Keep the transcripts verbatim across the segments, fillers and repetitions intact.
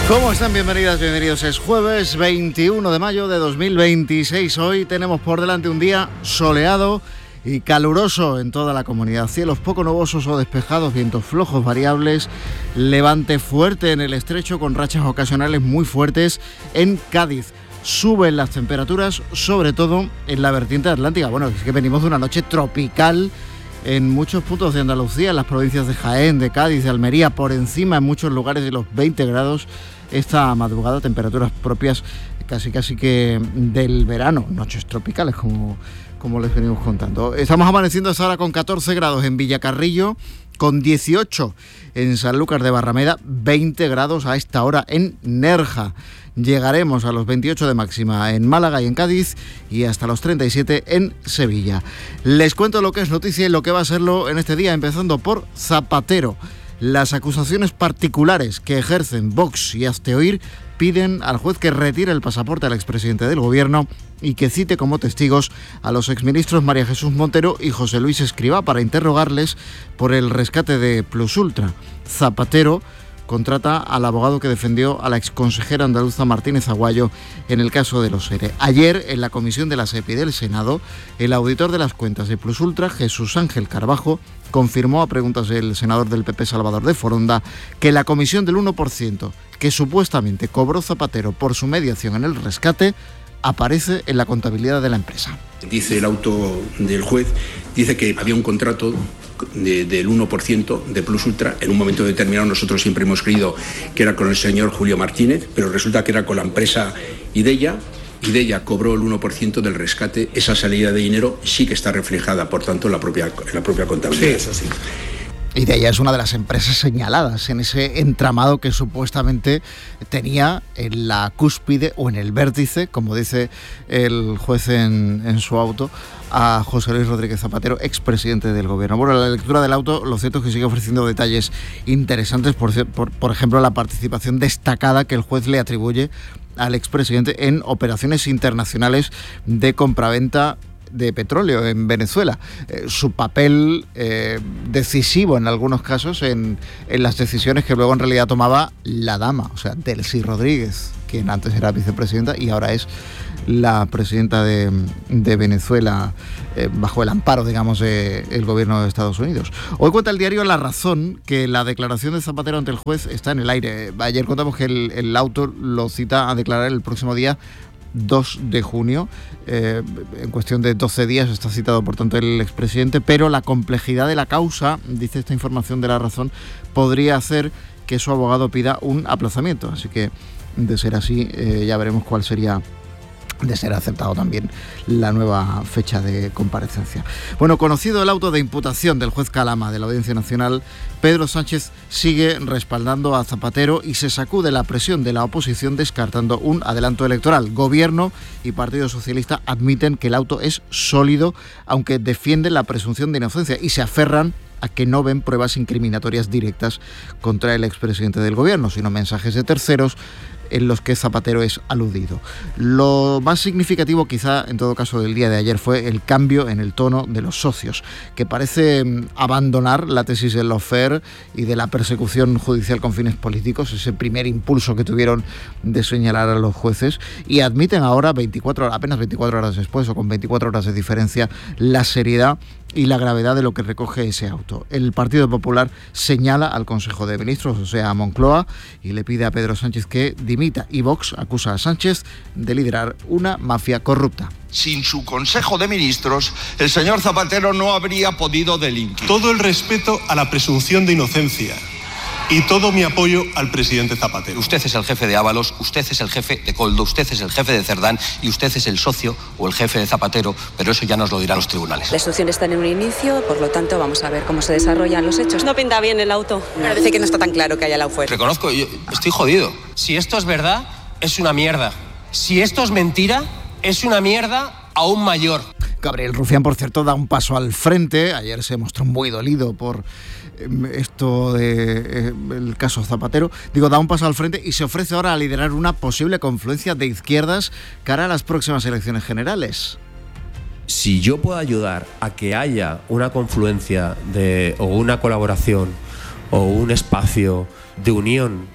¿Cómo están? Bienvenidas, bienvenidos. Es jueves veintiuno de mayo de dos mil veintiséis. Hoy tenemos por delante un día soleado y caluroso en toda la comunidad. Cielos poco nubosos o despejados, vientos flojos variables, levante fuerte en el estrecho con rachas ocasionales muy fuertes en Cádiz. Suben las temperaturas, sobre todo en la vertiente atlántica. Bueno, es que venimos de una noche tropical en muchos puntos de Andalucía, en las provincias de Jaén, de Cádiz, de Almería, por encima en muchos lugares de los veinte grados esta madrugada, temperaturas propias casi casi que del verano, noches tropicales como, como les venimos contando. Estamos amaneciendo hasta ahora con catorce grados en Villacarrillo, con dieciocho en Sanlúcar de Barrameda, veinte grados a esta hora en Nerja. Llegaremos a los veintiocho de máxima en Málaga y en Cádiz y hasta los treinta y siete en Sevilla. Les cuento lo que es noticia y lo que va a serlo en este día, empezando por Zapatero. Las acusaciones particulares que ejercen Vox y Hazte Oír piden al juez que retire el pasaporte al expresidente del gobierno y que cite como testigos a los exministros María Jesús Montero y José Luis Escrivá para interrogarles por el rescate de Plus Ultra. Zapatero contrata al abogado que defendió a la exconsejera andaluza Martínez Aguayo en el caso de los ERE. Ayer, en la comisión de la SEPI del Senado, el auditor de las cuentas de Plus Ultra, Jesús Ángel Carbajo, confirmó a preguntas del senador del P P Salvador de Foronda que la comisión del uno por ciento que supuestamente cobró Zapatero por su mediación en el rescate aparece en la contabilidad de la empresa. Dice el auto del juez, dice que había un contrato de, del uno por ciento de Plus Ultra. En un momento determinado nosotros siempre hemos creído que era con el señor Julio Martínez, pero resulta que era con la empresa Idella. Idella cobró el uno por ciento del rescate. Esa salida de dinero sí que está reflejada, por tanto, en la propia, en la propia contabilidad. Sí, eso sí. Idella es una de las empresas señaladas en ese entramado que supuestamente tenía en la cúspide o en el vértice, como dice el juez en, en su auto, a José Luis Rodríguez Zapatero, expresidente del gobierno. Bueno, la lectura del auto, lo cierto es que sigue ofreciendo detalles interesantes, por, por, por ejemplo, la participación destacada que el juez le atribuye al expresidente en operaciones internacionales de compraventa de petróleo en Venezuela, eh, su papel eh, decisivo en algunos casos en, en las decisiones que luego en realidad tomaba la dama, o sea, Delcy Rodríguez, quien antes era vicepresidenta y ahora es la presidenta de, de Venezuela, eh, bajo el amparo, digamos, del gobierno de Estados Unidos. Hoy cuenta el diario La Razón que la declaración de Zapatero ante el juez está en el aire. Ayer contamos que el, el auto lo cita a declarar el próximo día dos de junio, eh, en cuestión de doce días está citado por tanto el expresidente, pero la complejidad de la causa, dice esta información de La Razón, podría hacer que su abogado pida un aplazamiento, así que de ser así eh, ya veremos cuál sería, de ser aceptado también, la nueva fecha de comparecencia. Bueno, conocido el auto de imputación del juez Calama de la Audiencia Nacional, Pedro Sánchez sigue respaldando a Zapatero y se sacude la presión de la oposición descartando un adelanto electoral. Gobierno y Partido Socialista admiten que el auto es sólido, aunque defienden la presunción de inocencia y se aferran a que no ven pruebas incriminatorias directas contra el expresidente del gobierno, sino mensajes de terceros en los que Zapatero es aludido. Lo más significativo quizá en todo caso del día de ayer fue el cambio en el tono de los socios, que parece abandonar la tesis del lawfare y de la persecución judicial con fines políticos, ese primer impulso que tuvieron de señalar a los jueces, y admiten ahora, veinticuatro, apenas veinticuatro horas después o con veinticuatro horas de diferencia, la seriedad y la gravedad de lo que recoge ese auto. El Partido Popular señala al Consejo de Ministros, o sea, a Moncloa, y le pide a Pedro Sánchez que dimita, y Vox acusa a Sánchez de liderar una mafia corrupta. Sin su Consejo de Ministros, el señor Zapatero no habría podido delinquir. Todo el respeto a la presunción de inocencia y todo mi apoyo al presidente Zapatero. Usted es el jefe de Ábalos, usted es el jefe de Coldo, usted es el jefe de Cerdán y usted es el socio o el jefe de Zapatero, pero eso ya nos lo dirán los tribunales. La instrucción está en un inicio, por lo tanto vamos a ver cómo se desarrollan los hechos. No pinta bien el auto. Pero dice que no está tan claro que haya lawfare. Reconozco, yo estoy jodido. Si esto es verdad, es una mierda. Si esto es mentira, es una mierda aún mayor. Gabriel Rufián, por cierto, da un paso al frente. Ayer se mostró muy dolido por esto de eh, el caso Zapatero. Digo, da un paso al frente y se ofrece ahora a liderar una posible confluencia de izquierdas cara a las próximas elecciones generales. Si yo puedo ayudar a que haya una confluencia de, o una colaboración o un espacio de unión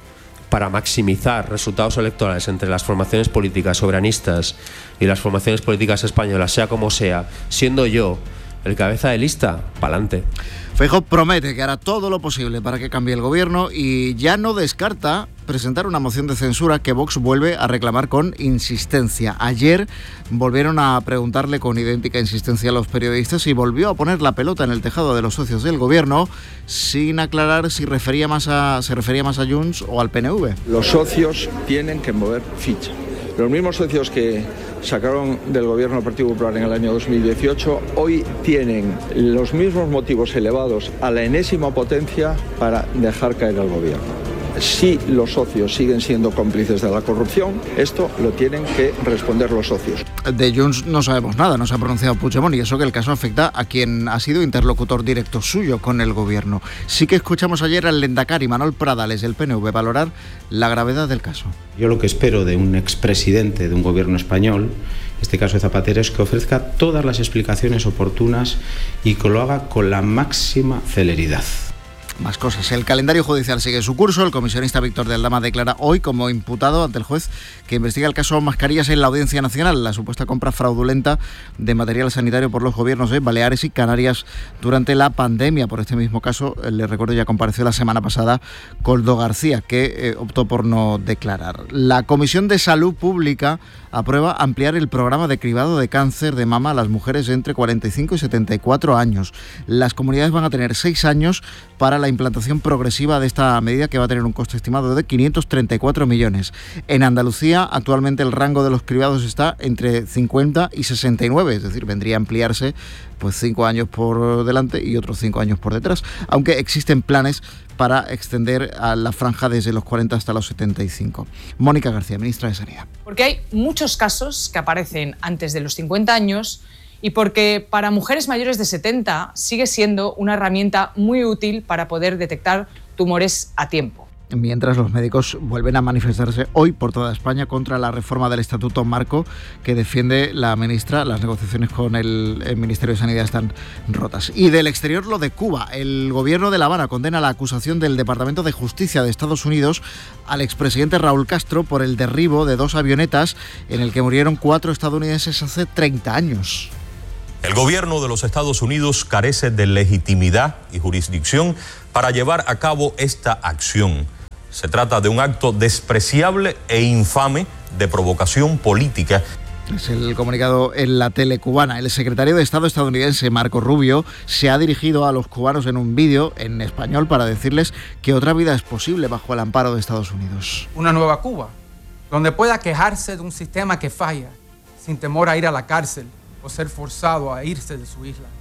para maximizar resultados electorales entre las formaciones políticas soberanistas y las formaciones políticas españolas, sea como sea, siendo yo el cabeza de lista, pa'lante. Feijóo promete que hará todo lo posible para que cambie el gobierno y ya no descarta presentar una moción de censura que Vox vuelve a reclamar con insistencia. Ayer volvieron a preguntarle con idéntica insistencia a los periodistas y volvió a poner la pelota en el tejado de los socios del gobierno sin aclarar si refería más a, se refería más a Junts o al P N V. Los socios tienen que mover ficha. Los mismos socios que sacaron del gobierno del Partido Popular en el año dos mil dieciocho, hoy tienen los mismos motivos elevados a la enésima potencia para dejar caer al gobierno. Si los socios siguen siendo cómplices de la corrupción, esto lo tienen que responder los socios. De Junts no sabemos nada, no se ha pronunciado Puigdemont, y eso que el caso afecta a quien ha sido interlocutor directo suyo con el gobierno. Sí que escuchamos ayer al lehendakari Manuel Pradales del P N V valorar la gravedad del caso. Yo lo que espero de un expresidente de un gobierno español, en este caso de Zapatero, es que ofrezca todas las explicaciones oportunas y que lo haga con la máxima celeridad. Más cosas. El calendario judicial sigue su curso. El comisionista Víctor de Aldama declara hoy como imputado ante el juez que investiga el caso Mascarillas en la Audiencia Nacional, la supuesta compra fraudulenta de material sanitario por los gobiernos de Baleares y Canarias durante la pandemia. Por este mismo caso, le recuerdo, ya compareció la semana pasada Koldo García, que eh, optó por no declarar. La Comisión de Salud Pública aprueba ampliar el programa de cribado de cáncer de mama a las mujeres entre cuarenta y cinco y setenta y cuatro años. Las comunidades van a tener seis años para la implantación progresiva de esta medida, que va a tener un coste estimado de quinientos treinta y cuatro millones. En Andalucía, actualmente el rango de los cribados está entre cincuenta y sesenta y nueve, es decir, vendría a ampliarse pues cinco años por delante y otros cinco años por detrás, aunque existen planes para extender a la franja desde los cuarenta hasta los setenta y cinco. Mónica García, ministra de Sanidad. Porque hay muchos casos que aparecen antes de los cincuenta años y porque para mujeres mayores de setenta sigue siendo una herramienta muy útil para poder detectar tumores a tiempo. Mientras los médicos vuelven a manifestarse hoy por toda España contra la reforma del Estatuto Marco que defiende la ministra, las negociaciones con el, el Ministerio de Sanidad están rotas. Y del exterior, lo de Cuba. El gobierno de La Habana condena la acusación del Departamento de Justicia de Estados Unidos al expresidente Raúl Castro por el derribo de dos avionetas en el que murieron cuatro estadounidenses hace treinta años. El gobierno de los Estados Unidos carece de legitimidad y jurisdicción para llevar a cabo esta acción. Se trata de un acto despreciable e infame de provocación política. Es el comunicado en la tele cubana. El secretario de Estado estadounidense, Marco Rubio, se ha dirigido a los cubanos en un vídeo en español para decirles que otra vida es posible bajo el amparo de Estados Unidos. Una nueva Cuba, donde pueda quejarse de un sistema que falla, sin temor a ir a la cárcel o ser forzado a irse de su isla.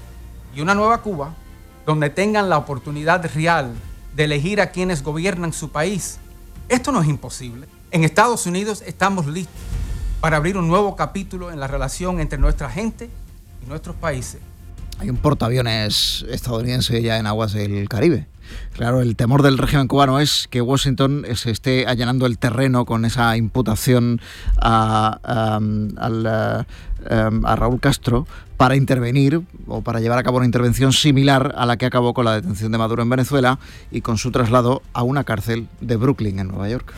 Y una nueva Cuba, donde tengan la oportunidad real de elegir a quienes gobiernan su país. Esto no es imposible. En Estados Unidos estamos listos para abrir un nuevo capítulo en la relación entre nuestra gente y nuestros países. Hay un portaaviones estadounidense ya en aguas del Caribe. Claro, el temor del régimen cubano es que Washington se esté allanando el terreno con esa imputación a, a, a, a Raúl Castro para intervenir o para llevar a cabo una intervención similar a la que acabó con la detención de Maduro en Venezuela y con su traslado a una cárcel de Brooklyn, en Nueva York.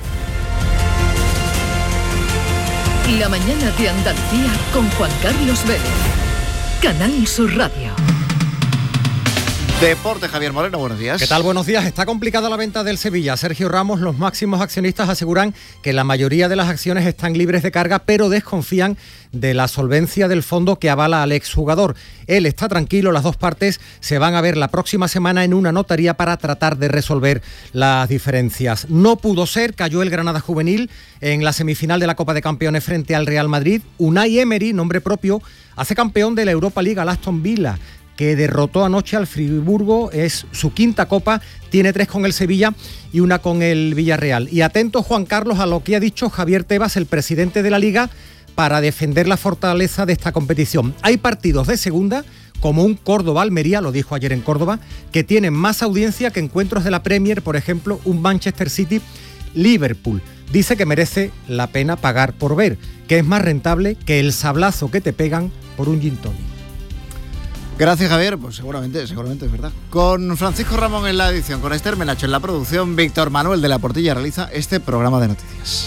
La mañana de Andalucía con Juan Carlos Vélez. Canal Sur Radio. Deporte, Javier Moreno, buenos días. ¿Qué tal? Buenos días. Está complicada la venta del Sevilla. Sergio Ramos, los máximos accionistas aseguran que la mayoría de las acciones están libres de carga, pero desconfían de la solvencia del fondo que avala al exjugador. Él está tranquilo, las dos partes se van a ver la próxima semana en una notaría para tratar de resolver las diferencias. No pudo ser, cayó el Granada Juvenil en la semifinal de la Copa de Campeones frente al Real Madrid. Unai Emery, nombre propio, hace campeón de la Europa League al Aston Villa, que derrotó anoche al Friburgo. Es su quinta copa, tiene tres con el Sevilla y una con el Villarreal. Y atento, Juan Carlos, a lo que ha dicho Javier Tebas, el presidente de la Liga, para defender la fortaleza de esta competición. Hay partidos de segunda, como un Córdoba-Almería, lo dijo ayer en Córdoba, que tienen más audiencia que encuentros de la Premier, por ejemplo, un Manchester City-Liverpool. Dice que merece la pena pagar por ver, que es más rentable que el sablazo que te pegan por un gin tonic. Gracias, Javier. Pues seguramente, seguramente es verdad. Con Francisco Ramón en la edición, con Esther Menacho en la producción, Víctor Manuel de la Portilla realiza este programa de noticias.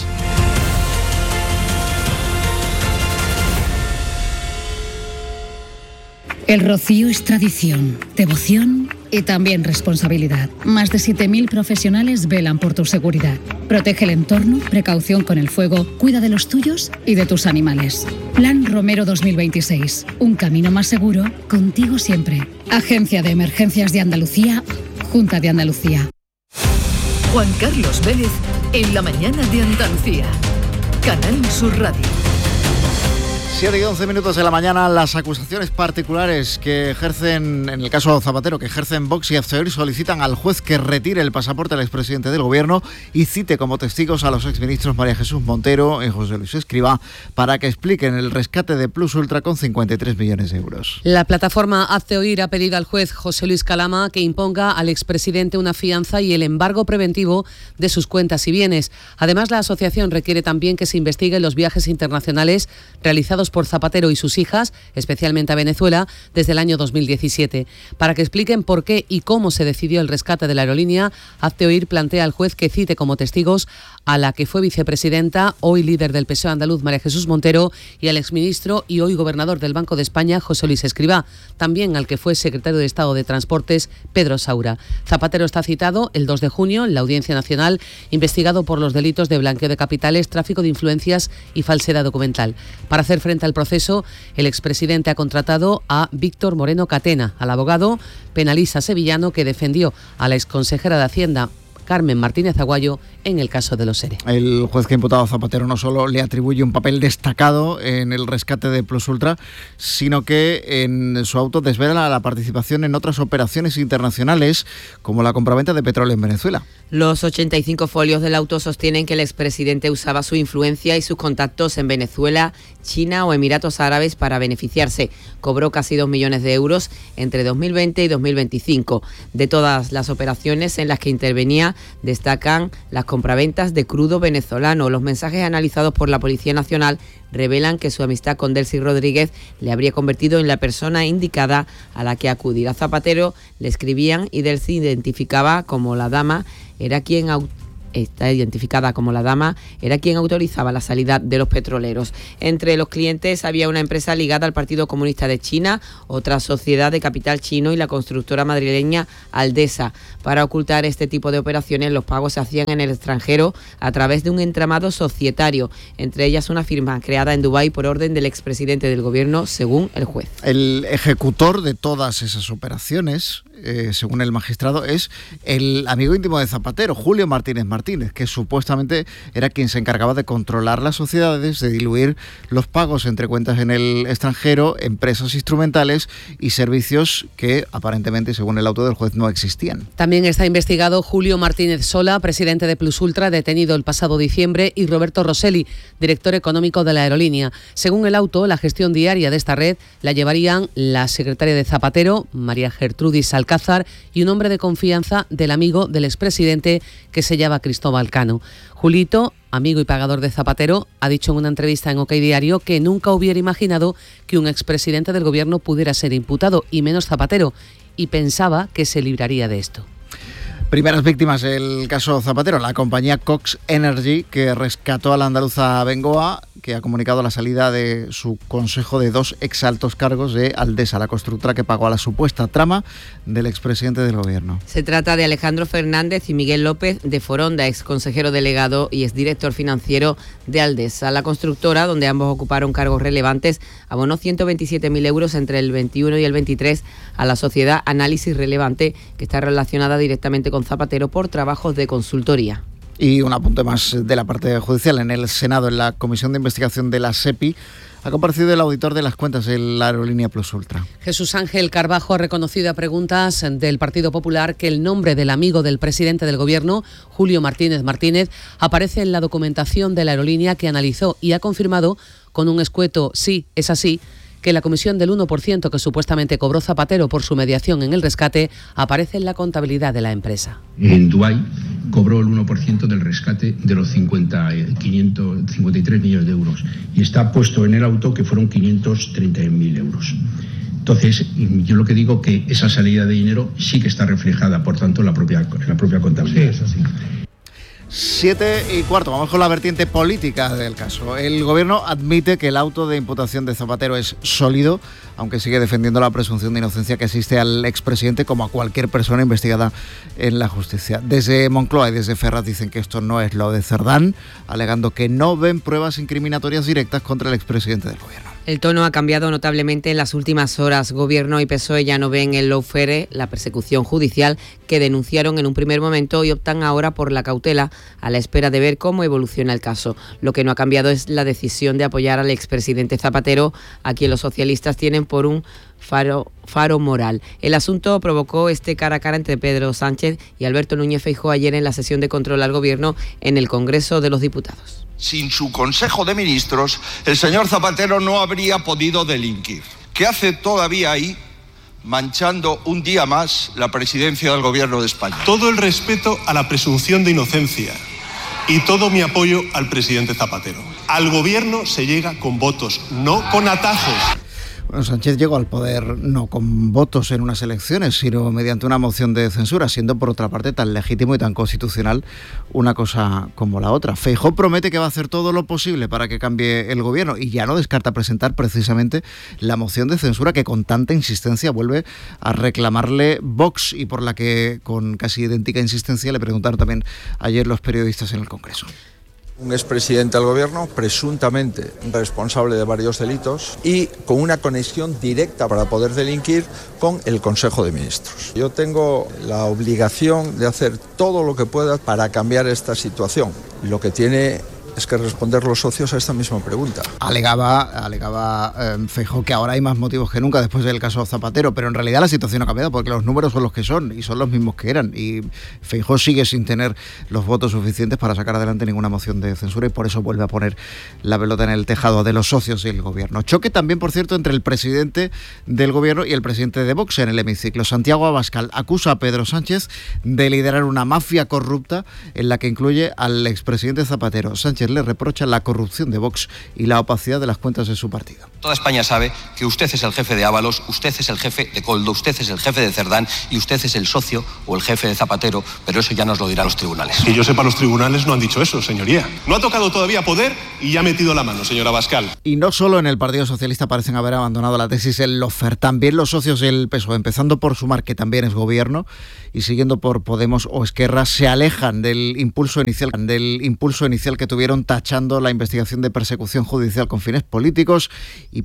El rocío es tradición, devoción y también responsabilidad. Más de siete mil profesionales velan por tu seguridad. Protege el entorno, precaución con el fuego, cuida de los tuyos y de tus animales. Plan Romero dos mil veintiséis. Un camino más seguro, contigo siempre. Agencia de Emergencias de Andalucía, Junta de Andalucía. Juan Carlos Vélez en la mañana de Andalucía. Canal Sur Radio. siete y once minutos de la mañana, las acusaciones particulares que ejercen, en el caso Zapatero, que ejercen Vox y Hazte Oír, solicitan al juez que retire el pasaporte al expresidente del Gobierno y cite como testigos a los exministros María Jesús Montero y José Luis Escrivá para que expliquen el rescate de Plus Ultra con cincuenta y tres millones de euros. La plataforma Hazte Oír ha pedido al juez José Luis Calama que imponga al expresidente una fianza y el embargo preventivo de sus cuentas y bienes. Además, la asociación requiere también que se investiguen los viajes internacionales realizados por Zapatero y sus hijas, especialmente a Venezuela, desde el año dos mil diecisiete. Para que expliquen por qué y cómo se decidió el rescate de la aerolínea, Hazte Oír plantea al juez que cite como testigos a la que fue vicepresidenta, hoy líder del P S O E andaluz, María Jesús Montero, y al exministro y hoy gobernador del Banco de España, José Luis Escrivá, también al que fue secretario de Estado de Transportes, Pedro Saura. Zapatero está citado el dos de junio en la Audiencia Nacional, investigado por los delitos de blanqueo de capitales, tráfico de influencias y falsedad documental. Para hacer frente al proceso, el expresidente ha contratado a Víctor Moreno Catena, al abogado penalista sevillano que defendió a la exconsejera de Hacienda, Carmen Martínez Aguayo, en el caso de los ERE. El juez que ha imputado a Zapatero no solo le atribuye un papel destacado en el rescate de Plus Ultra, sino que en su auto desvela la participación en otras operaciones internacionales, como la compraventa de petróleo en Venezuela. Los ochenta y cinco folios del auto sostienen que el expresidente usaba su influencia y sus contactos en Venezuela, China o Emiratos Árabes para beneficiarse. Cobró casi dos millones de euros entre dos mil veinte y dos mil veinticinco. De todas las operaciones en las que intervenía, destacan las compraventas de crudo venezolano. Los mensajes analizados por la Policía Nacional revelan que su amistad con Delcy Rodríguez le habría convertido en la persona indicada a la que acudir. A Zapatero le escribían y Delcy identificaba como la dama era quien está identificada como la dama, era quien autorizaba la salida de los petroleros. Entre los clientes había una empresa ligada al Partido Comunista de China, otra sociedad de capital chino y la constructora madrileña Aldesa. Para ocultar este tipo de operaciones, los pagos se hacían en el extranjero a través de un entramado societario, entre ellas una firma creada en Dubái por orden del expresidente del gobierno, según el juez. El ejecutor de todas esas operaciones, eh, según el magistrado, es el amigo íntimo de Zapatero, Julio Martínez Martínez, que supuestamente era quien se encargaba de controlar las sociedades, de diluir los pagos entre cuentas en el extranjero, empresas instrumentales y servicios que aparentemente, según el auto del juez, no existían. También está investigado Julio Martínez Sola, presidente de Plus Ultra, detenido el pasado diciembre, y Roberto Rosselli, director económico de la aerolínea. Según el auto, la gestión diaria de esta red la llevarían la secretaria de Zapatero, María Gertrudis Alcázar, y un hombre de confianza del amigo del expresidente que se llama Cristóbal Cano. Julito, amigo y pagador de Zapatero, ha dicho en una entrevista en OK Diario que nunca hubiera imaginado que un expresidente del gobierno pudiera ser imputado, y menos Zapatero, y pensaba que se libraría de esto. Primeras víctimas del caso Zapatero, la compañía Cox Energy, que rescató a la andaluza Bengoa, que ha comunicado la salida de su consejo de dos exaltos cargos de Aldesa, la constructora que pagó a la supuesta trama del expresidente del gobierno. Se trata de Alejandro Fernández y Miguel López de Foronda, ex consejero delegado y exdirector financiero de Aldesa. La constructora, donde ambos ocuparon cargos relevantes, abonó ciento veintisiete mil euros entre el veintiuno y el veintitrés a la sociedad Análisis Relevante, que está relacionada directamente con Zapatero por trabajos de consultoría. Y un apunte más de la parte judicial. En el Senado, en la Comisión de Investigación de la SEPI, ha comparecido el auditor de las cuentas de la aerolínea Plus Ultra. Jesús Ángel Carbajo ha reconocido a preguntas del Partido Popular que el nombre del amigo del presidente del gobierno, Julio Martínez Martínez, aparece en la documentación de la aerolínea que analizó, y ha confirmado con un escueto sí, es así, que la comisión del uno por ciento que supuestamente cobró Zapatero por su mediación en el rescate aparece en la contabilidad de la empresa. En Dubái cobró el uno por ciento del rescate de los cincuenta, quinientos cincuenta y tres millones de euros y está puesto en el auto que fueron quinientos treinta mil euros. Entonces, yo lo que digo que esa salida de dinero sí que está reflejada, por tanto, en la propia, en la propia contabilidad. Sí, eso sí. Siete y cuarto, vamos con la vertiente política del caso. El gobierno admite que el auto de imputación de Zapatero es sólido, aunque sigue defendiendo la presunción de inocencia que existe al expresidente como a cualquier persona investigada en la justicia. Desde Moncloa y desde Ferraz dicen que esto no es lo de Cerdán, alegando que no ven pruebas incriminatorias directas contra el expresidente del gobierno. El tono ha cambiado notablemente en las últimas horas. Gobierno y P S O E ya no ven el lawfare, la persecución judicial, que denunciaron en un primer momento y optan ahora por la cautela a la espera de ver cómo evoluciona el caso. Lo que no ha cambiado es la decisión de apoyar al expresidente Zapatero, a quien los socialistas tienen por un faro, faro moral. El asunto provocó este cara a cara entre Pedro Sánchez y Alberto Núñez Feijóo ayer en la sesión de control al Gobierno en el Congreso de los Diputados. Sin su Consejo de Ministros, el señor Zapatero no habría podido delinquir. ¿Qué hace todavía ahí, manchando un día más la presidencia del Gobierno de España? Todo el respeto a la presunción de inocencia y todo mi apoyo al presidente Zapatero. Al Gobierno se llega con votos, no con atajos. Bueno, Sánchez llegó al poder no con votos en unas elecciones, sino mediante una moción de censura, siendo por otra parte tan legítimo y tan constitucional una cosa como la otra. Feijóo promete que va a hacer todo lo posible para que cambie el gobierno y ya no descarta presentar precisamente la moción de censura que con tanta insistencia vuelve a reclamarle Vox y por la que con casi idéntica insistencia le preguntaron también ayer los periodistas en el Congreso. Un expresidente del gobierno, presuntamente responsable de varios delitos y con una conexión directa para poder delinquir con el Consejo de Ministros. Yo tengo la obligación de hacer todo lo que pueda para cambiar esta situación. Lo que tiene es que responder los socios a esta misma pregunta. Alegaba, alegaba eh, Feijóo que ahora hay más motivos que nunca después del caso Zapatero, pero en realidad la situación ha cambiado porque los números son los que son y son los mismos que eran y Feijóo sigue sin tener los votos suficientes para sacar adelante ninguna moción de censura y por eso vuelve a poner la pelota en el tejado de los socios y el gobierno. Choque también, por cierto, entre el presidente del gobierno y el presidente de Vox en el hemiciclo. Santiago Abascal acusa a Pedro Sánchez de liderar una mafia corrupta en la que incluye al expresidente Zapatero. Sánchez le reprocha la corrupción de Vox y la opacidad de las cuentas de su partido. Toda España sabe que usted es el jefe de Ábalos, usted es el jefe de Coldo, usted es el jefe de Cerdán y usted es el socio o el jefe de Zapatero, pero eso ya nos lo dirán los tribunales. Que yo sepa, los tribunales no han dicho eso, señoría. No ha tocado todavía poder y ya ha metido la mano, señora Abascal. Y no solo en el Partido Socialista parecen haber abandonado la tesis el lawfare, también los socios del P S O E, empezando por Sumar, que también es gobierno, y siguiendo por Podemos o Esquerra, se alejan del impulso inicial, del impulso inicial que tuvieron tachando la investigación de persecución judicial con fines políticos y